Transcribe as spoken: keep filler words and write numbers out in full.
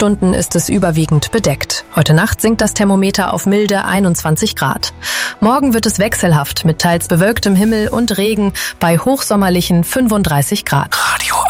Stunden ist es überwiegend bedeckt. Heute Nacht sinkt das Thermometer auf milde einundzwanzig Grad. Morgen wird es wechselhaft mit teils bewölktem Himmel und Regen bei hochsommerlichen fünfunddreißig Grad. Radio